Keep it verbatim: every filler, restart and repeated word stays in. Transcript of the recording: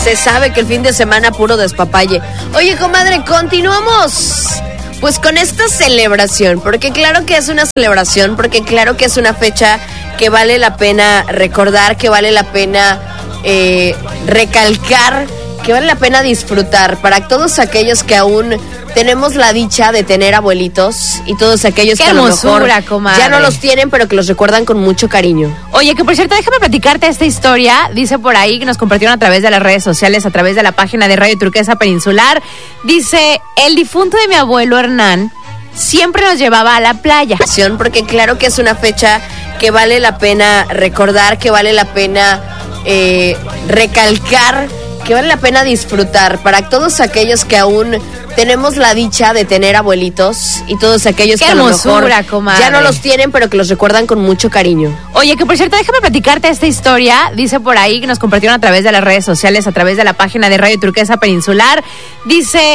Se sabe que el fin de semana puro despapalle. Oye, comadre, continuamos pues con esta celebración, porque claro que es una celebración, porque claro que es una fecha que vale la pena recordar, que vale la pena eh, recalcar, que vale la pena disfrutar para todos aquellos que aún tenemos la dicha de tener abuelitos y todos aquellos Qué que a lo mejor comadre. ya no los tienen, pero que los recuerdan con mucho cariño. Oye, que por cierto, déjame platicarte esta historia. Dice por ahí que nos compartieron a través de las redes sociales, a través de la página de Radio Turquesa Peninsular. Dice, el difunto de mi abuelo Hernán siempre nos llevaba a la playa. Porque claro que es una fecha que vale la pena recordar, que vale la pena eh, recalcar, que vale la pena disfrutar para todos aquellos que aún tenemos la dicha de tener abuelitos y todos aquellos Qué que a lo mejor comadre. ya no los tienen, pero que los recuerdan con mucho cariño. Oye, que por cierto, déjame platicarte esta historia. Dice por ahí que nos compartieron a través de las redes sociales, a través de la página de Radio Turquesa Peninsular. Dice...